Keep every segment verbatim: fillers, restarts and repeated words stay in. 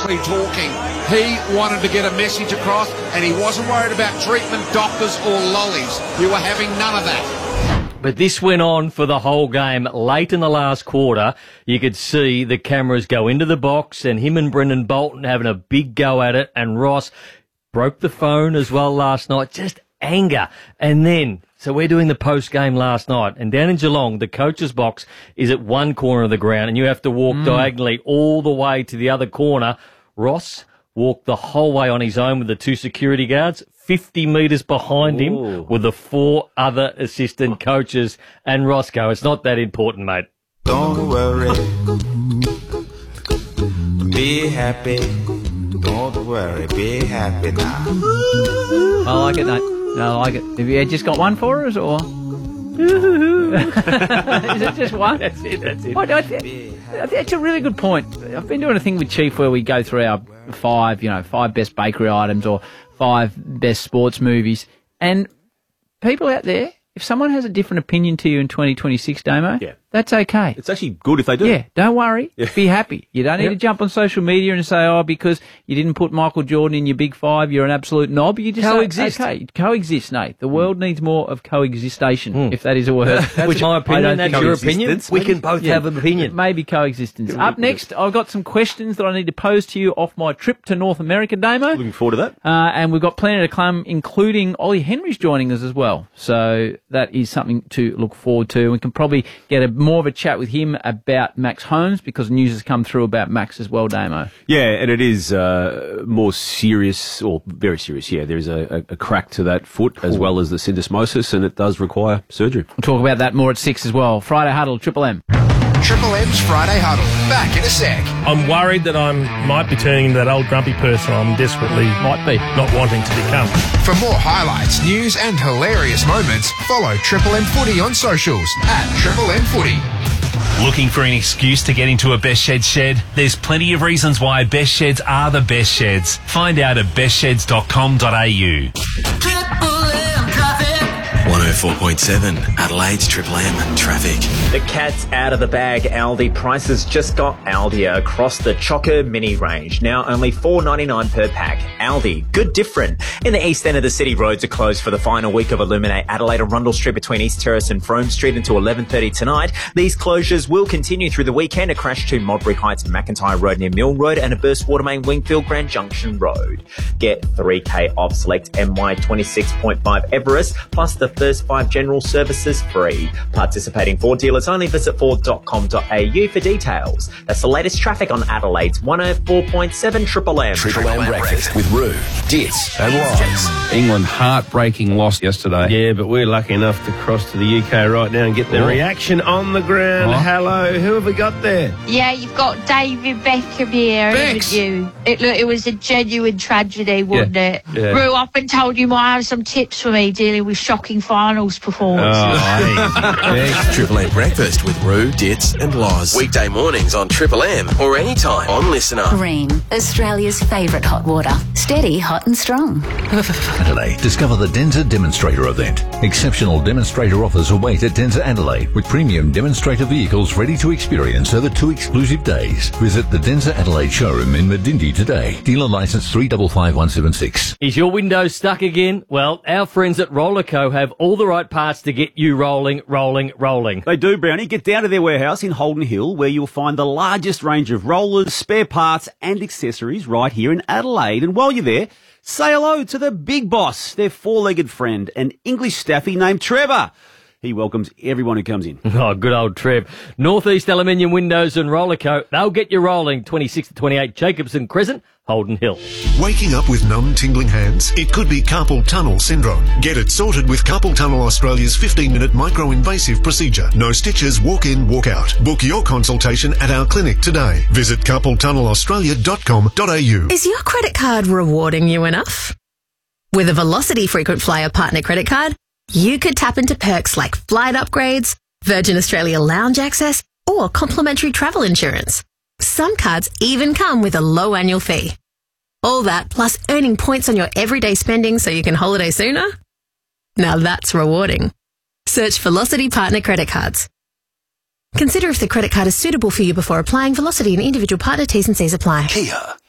politically talking. He wanted to get a message across, and he wasn't worried about treatment, doctors or lollies. You were having none of that. But this went on for the whole game. Late in the last quarter, you could see the cameras go into the box and him and Brendan Bolton having a big go at it, and Ross broke the phone as well last night. Just anger. And then, so we're doing the post-game last night, and down in Geelong, the coach's box is at one corner of the ground, and you have to walk mm. diagonally all the way to the other corner. Ross walked the whole way on his own with the two security guards, fifty metres behind Ooh. him with the four other assistant coaches. And Roscoe, it's not that important, mate. Don't worry. Be happy. Don't worry. Be happy now. I like it, mate. I like it. Have you just got one for us, or? Is it just one? That's it, that's it. I, I, I, that's a really good point. I've been doing a thing with Chief where we go through our five, you know, five best bakery items or five best sports movies. And people out there, if someone has a different opinion to you in twenty twenty-six, Damo, yeah. that's okay. It's actually good if they do. Yeah, don't worry. Yeah. Be happy. You don't need yep. to jump on social media and say, oh, because you didn't put Michael Jordan in your big five, you're an absolute knob. You just coexist. Say, okay, coexist, Nate. The world mm. needs more of coexistation, mm. if that is a word. That's Which, my opinion, that's your opinion. We can both yeah. have an opinion. Maybe coexistence. Up next, I've got some questions that I need to pose to you off my trip to North America, Damo. Looking forward to that. Uh, and we've got plenty to come, including Ollie Henry's joining us as well. So that is something to look forward to. We can probably get a more of a chat with him about Max Holmes, because news has come through about Max as well, Damo. Yeah, and it is uh, more serious, or very serious, yeah. There is a, a crack to that foot as Ooh. well as the syndesmosis, and it does require surgery. We'll talk about that more at six as well. Friday Huddle, Triple M. Triple M's Friday Huddle. Back in a sec. I'm worried that I might be turning into that old grumpy person I'm desperately might be not wanting to become. For more highlights, news and hilarious moments, follow Triple M Footy on socials at Triple M Footy. Looking for an excuse to get into a Best Shed shed? There's plenty of reasons why Best Sheds are the best sheds. Find out at best sheds dot com dot a u. one oh four point seven, Adelaide's Triple M Traffic. The cat's out of the bag, Aldi. Prices just got Aldier across the Chocker Mini range. Now only four dollars ninety-nine per pack. Aldi, good different. In the east end of the city, roads are closed for the final week of Illuminate Adelaide on Rundle Street between East Terrace and Frome Street until eleven thirty tonight. These closures will continue through the weekend. A crash to Modbury Heights and McIntyre Road near Mill Road, and a burst water main Wingfield Grand Junction Road. Get three K off select M Y twenty-six point five Everest, plus the first five general services free. Participating Ford dealers only. Visit ford dot com dot a u for details. That's the latest traffic on Adelaide's one oh four point seven Triple M. Triple M Breakfast with Roo, Dits and Loz. England heartbreaking loss yesterday. Yeah, but we're lucky enough to cross to the U K right now and get the oh. reaction on the ground. Oh. Hello, who have we got there? Yeah, you've got David Beckham here, Bex. haven't you? It, look, it was a genuine tragedy, wasn't yeah. it? Yeah. Roo, I've been told you might have some tips for me dealing with shocking finals performances. Oh, Triple M Breakfast with Roo, Dits and Loz. Weekday mornings on Triple M or anytime on Listener. Ream, Australia's favourite hot water. Steady, hot and strong. Adelaide, discover the Denza Demonstrator event. Exceptional demonstrator offers await at Denza Adelaide, with premium demonstrator vehicles ready to experience over two exclusive days. Visit the Denza Adelaide showroom in Medindi today. Dealer licence three five five one seven six. Is your window stuck again? Well, our friends at Rollerco have all the right parts to get you rolling, rolling, rolling. They do, Brownie. Get down to their warehouse in Holden Hill, where you'll find the largest range of rollers, spare parts and accessories right here in Adelaide. And while you're there, say hello to the big boss, their four-legged friend, an English staffy named Trevor. He welcomes everyone who comes in. Oh, good old Trev. Northeast Aluminium Windows and Rollerco. They'll get you rolling. twenty-six to twenty-eight Jacobson Crescent, Holden Hill. Waking up with numb, tingling hands? It could be carpal tunnel syndrome. Get it sorted with Carpal Tunnel Australia's fifteen-minute micro-invasive procedure. No stitches, walk in, walk out. Book your consultation at our clinic today. Visit carpal tunnel australia dot com dot a u. Is your credit card rewarding you enough? With a Velocity Frequent Flyer Partner credit card, you could tap into perks like flight upgrades, Virgin Australia lounge access, or complimentary travel insurance. Some cards even come with a low annual fee. All that plus earning points on your everyday spending so you can holiday sooner? Now that's rewarding. Search Velocity Partner Credit Cards. Consider if the credit card is suitable for you before applying. Velocity and individual partner T's and C's apply. Kia,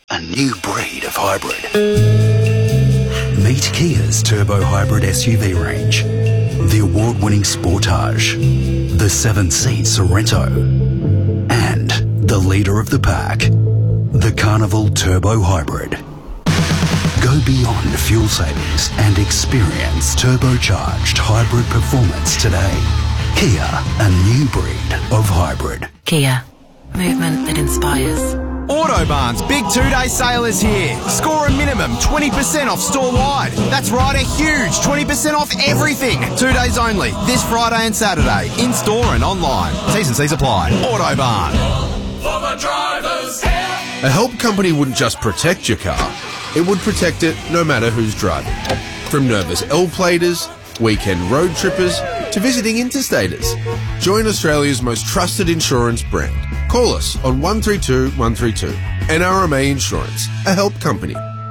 A new breed of hybrid. Meet Kia's Turbo Hybrid S U V range. The award-winning Sportage. The seven-seat Sorento. And the leader of the pack. The Carnival Turbo Hybrid. Go beyond fuel savings and experience turbocharged hybrid performance today. Kia, a new breed of hybrid. Kia. Movement that inspires. Autobarn's big two-day sale is here. Score a minimum twenty percent off store-wide. That's right, a huge twenty percent off everything. Two days only, this Friday and Saturday, in-store and online. T's and C's apply. Autobarn. For the drivers here. A help company wouldn't just protect your car, it would protect it no matter who's driving. From nervous L-platers, weekend road trippers, to visiting interstaters. Join Australia's most trusted insurance brand. Call us on one three two one three two. N R M A Insurance, a help company.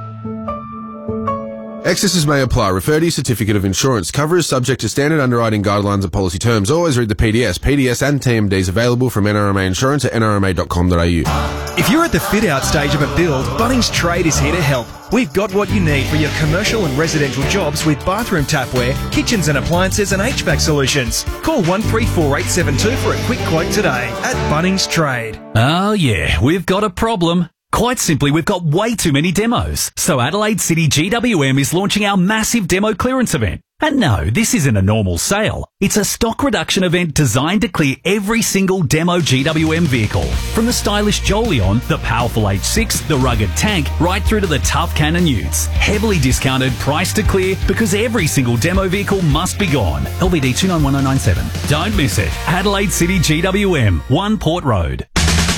Excesses may apply. Refer to your certificate of insurance. Cover is subject to standard underwriting guidelines and policy terms. Always read the P D S. P D S and T M Ds available from N R M A Insurance at N R M A dot com dot A U. If you're at the fit-out stage of a build, Bunnings Trade is here to help. We've got what you need for your commercial and residential jobs with bathroom tapware, kitchens and appliances and H V A C solutions. Call one three four eight seven two for a quick quote today at Bunnings Trade. Oh yeah, we've got a problem. Quite simply, we've got way too many demos. So Adelaide City G W M is launching our massive demo clearance event. And no, this isn't a normal sale. It's a stock reduction event designed to clear every single demo G W M vehicle. From the stylish Jolion, the powerful H six, the rugged Tank, right through to the tough Cannon Utes. Heavily discounted, priced to clear, because every single demo vehicle must be gone. L V D two nine one zero nine seven. Don't miss it. Adelaide City G W M, one Port Road.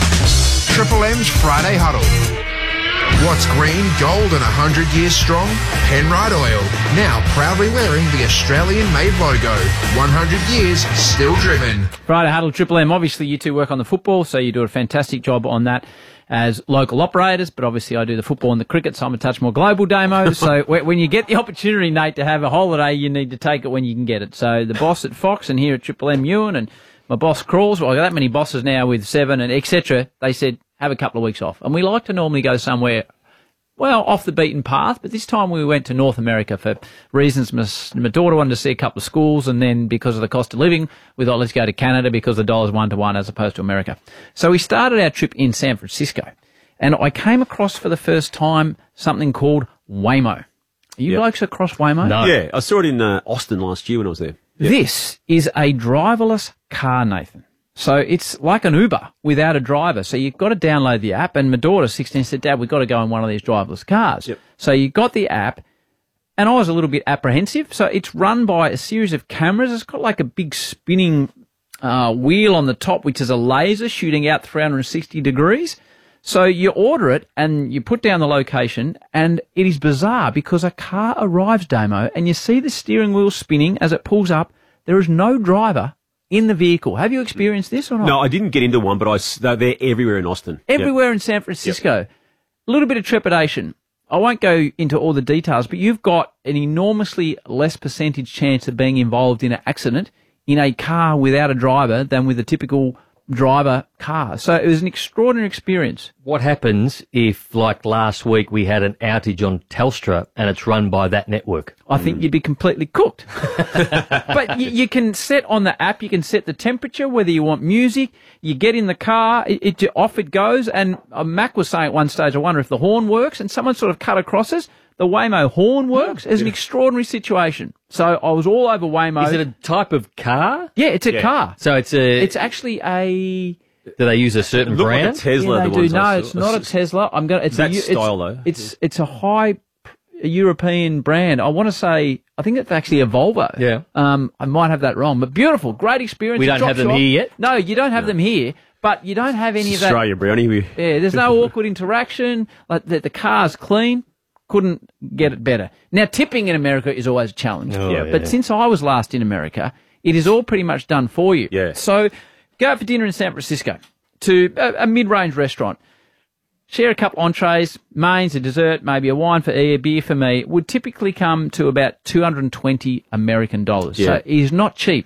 Triple M's Friday Huddle. What's green, gold and one hundred years strong? Penrite Oil, now proudly wearing the Australian-made logo. one hundred years, still driven. Friday Huddle, Triple M. Obviously, you two work on the football, so you do a fantastic job on that as local operators, but obviously I do the football and the cricket, so I'm a touch more global demo. So when you get the opportunity, Nate, to have a holiday, you need to take it when you can get it. So the boss at Fox and here at Triple M, Ewan, and my boss Crawls, well, I've got that many bosses now with Seven and et cetera, they said, have a couple of weeks off. And we like to normally go somewhere, well, off the beaten path, but this time we went to North America for reasons. My, my daughter wanted to see a couple of schools, and then because of the cost of living, we thought let's go to Canada because the dollar's one to one as opposed to America. So we started our trip in San Francisco, and I came across for the first time something called Waymo. Are you Yep. blokes across Waymo? No. Yeah, I saw it in uh, Austin last year when I was there. Yep. This is a driverless car, Nathan. So it's like an Uber without a driver. So you've got to download the app. And my daughter, sixteen, said, Dad, we've got to go in one of these driverless cars. Yep. So you got the app, and I was a little bit apprehensive. So it's run by a series of cameras. It's got like a big spinning uh, wheel on the top, which is a laser shooting out three hundred sixty degrees. So you order it and you put down the location, and it is bizarre because a car arrives, Damo, and you see the steering wheel spinning as it pulls up. There is no driver in the vehicle. Have you experienced this or not? No, I didn't get into one, but I, s- they're they're everywhere in Austin. Everywhere Yep. in San Francisco. A little bit of trepidation. I won't go into all the details, but you've got an enormously less percentage chance of being involved in an accident in a car without a driver than with a typical driver car. So it was an extraordinary experience. What happens if, like last week, we had an outage on Telstra and it's run by that network? I think you'd be completely cooked. But you, you can set on the app, you can set the temperature, whether you want music, you get in the car, it, it off it goes, and uh, Mac was saying at one stage, I wonder if the horn works, and someone sort of cut across us. The Waymo horn works. It's an extraordinary situation. So I was all over Waymo. Is it a type of car? Yeah, it's a Yeah. car. So it's a... It's actually a... Do they use a certain It looked like a brand? Tesla, Yeah, the they do. ones I No, saw. it's not a Tesla. I'm gonna. It's That a, you- style, it's, though. It's it's a high European brand. I want to say. I think it's actually a Volvo. Yeah. Um, I might have that wrong, but beautiful, great experience. We A don't drop have them shop. here yet? No, you don't have them here. But you don't have any of that. Australia, Brownie. We- Yeah, there's no awkward interaction. Like the, the car's clean. Couldn't get it better. Now, tipping in America is always a challenge. Oh, yeah. But since I was last in America, it is all pretty much done for you. Yeah. So go out for dinner in San Francisco to a, a mid-range restaurant. Share a couple entrees, mains, a dessert, maybe a wine for E, a beer for me, would typically come to about two hundred twenty American dollars. Yeah. So it is not cheap.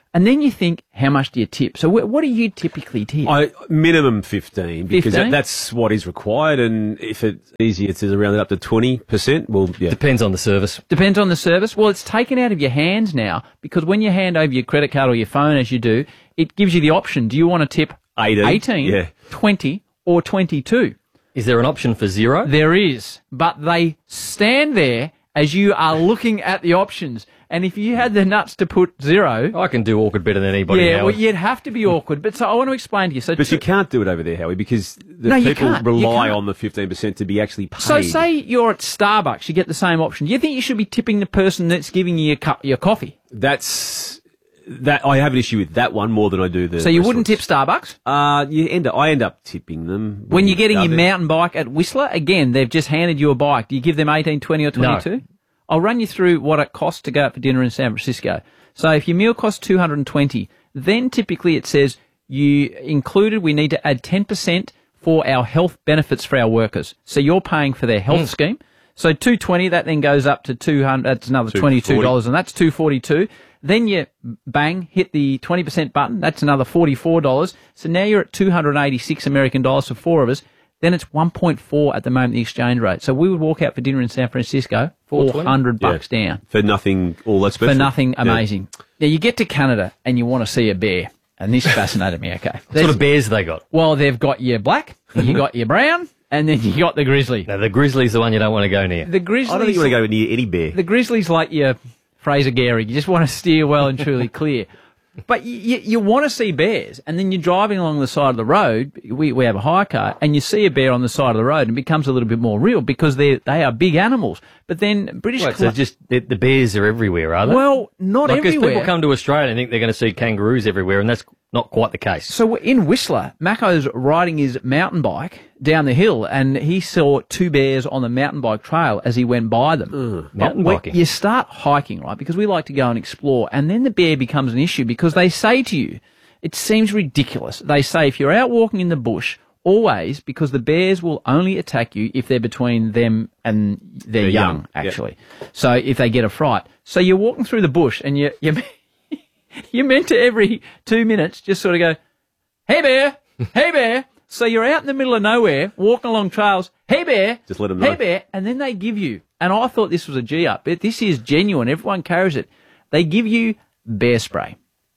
And then you think, how much do you tip? So wh- what do you typically tip? I minimum fifteen because fifteen? that, that's what is required, and if it's easier to round it up to twenty percent, well, yeah. Depends on the service. Depends on the service. Well, it's taken out of your hands now because when you hand over your credit card or your phone, as you do, it gives you the option. Do you want to tip eighteen, eighteen yeah. twenty, or twenty-two? Is there an option for zero? There is, but they stand there as you are looking at the options. And if you had the nuts to put zero... I can do awkward better than anybody. Yeah, Howard. well, you'd have to be awkward. But so I want to explain to you. So But to, you can't do it over there, Howie, because the No, you people can't. You rely can't. on the fifteen percent to be actually paid. So say you're at Starbucks, you get the same option. Do you think you should be tipping the person that's giving you your, cu- your coffee? That's... That I have an issue with that one more than I do the. So you wouldn't tip Starbucks? Uh, you end up, I end up tipping them. When you're getting Are your they- mountain bike at Whistler, again, they've just handed you a bike. Do you give them eighteen, twenty or twenty-two? I'll run you through what it costs to go out for dinner in San Francisco. So if your meal costs two hundred twenty, then typically it says you included, we need to add ten percent for our health benefits for our workers. So you're paying for their health Mm. scheme. So two hundred twenty, that then goes up to two hundred, that's another twenty-two dollars, and that's two hundred forty-two. Then you, bang, hit the twenty percent button, that's another forty-four dollars. So now you're at two hundred eighty-six American dollars for four of us. Then it's one point four at the moment, the exchange rate. So we would walk out for dinner in San Francisco, four hundred bucks Yeah. down. For nothing all that special. For nothing Yeah. amazing. Now, you get to Canada and you want to see a bear. And this fascinated me, okay. What sort of bears have they got? Well, they've got your black, you got your brown, and then you got the grizzly. Now, the grizzly's the one you don't want to go near. The grizzly. I don't think you want to go near any bear. The grizzly's like your Fraser Gehrig. You just want to steer well and truly clear. But you, you, you want to see bears, and then you're driving along the side of the road. We we have a hire car, and you see a bear on the side of the road, and it becomes a little bit more real because they they are big animals. But then British, Well, so Col- just the, the bears are everywhere, are they? well, not Like, 'cause everywhere. people come to Australia and think they're going to see kangaroos everywhere, and that's not quite the case. So in Whistler, Mako's riding his mountain bike down the hill, and he saw two bears on the mountain bike trail as he went by them. mountain But when biking. You start hiking, right? Because we like to go and explore, and then the bear becomes an issue because they say to you, it seems ridiculous. They say if you're out walking in the bush, always, because the bears will only attack you if they're between them and they're, They're young, young, yeah. actually. So if they get a fright. So you're walking through the bush, and you you you're meant to every two minutes just sort of go, hey bear, hey bear. So you're out in the middle of nowhere, walking along trails, hey bear, Just let them hey know. bear, and then they give you, and I thought this was a G up, but this is genuine, everyone carries it. They give you bear spray.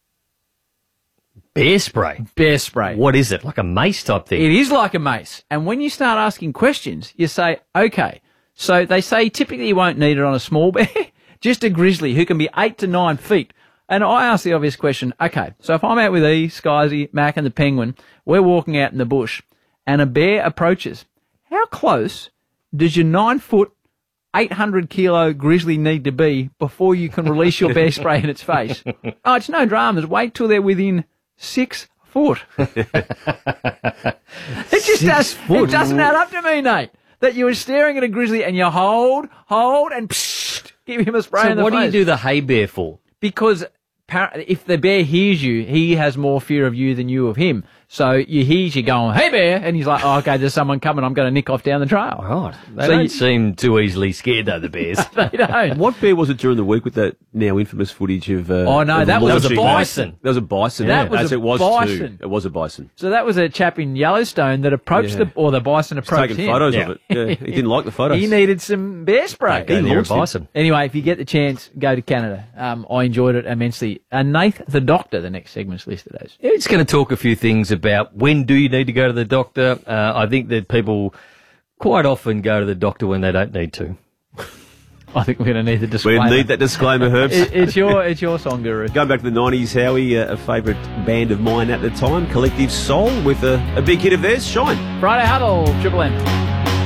Bear spray? Bear spray. What is it? Like a mace type thing? It is like a mace. And when you start asking questions, you say, okay. So they say typically you won't need it on a small bear, just a grizzly who can be eight to nine feet. And I ask the obvious question, okay, so if I'm out with E, Skysy, Mac and the penguin, we're walking out in the bush and a bear approaches, how close does your nine foot, eight hundred kilo grizzly need to be before you can release your bear spray in its face? Oh, it's no dramas. Wait till they're within six foot. It just does, it doesn't add up to me, Nate. That you were staring at a grizzly and you hold, hold, and psh, give him a spray So in the what face. do you do the hay bear for? Because par- if the bear hears you, he has more fear of you than you of him. So you hears you going, hey bear, and he's like, oh, okay, there's someone coming, I'm going to nick off down the trail. Right. They So don't you- seem too easily scared, though, the bears. They don't. What bear was it during the week with that now infamous footage of? Uh, Oh, no, of that was a launching- bison. That was a bison. That yeah. was As a it was bison. too. It was a bison. So that was a chap in Yellowstone that approached Yeah. the, or the bison He's approached taking him. photos Yeah. of it. Yeah, he didn't like the photos. He needed some bear spray. Don't go He near a launched him. bison. Anyway, if you get the chance, go to Canada. Um, I enjoyed it immensely. And Nath the Doctor, the next segment's listed as. It's going to talk a few things about when do you need to go to the doctor. Uh, I think that people quite often go to the doctor when they don't need to. I think we're going to need the We disclaimer. need that disclaimer, Herbs. It, it's your it's your song, Guru. Going back to the nineties, Howie, uh, a favourite band of mine at the time, Collective Soul, with a, a big hit of theirs, Shine. Friday Huddle, Triple M.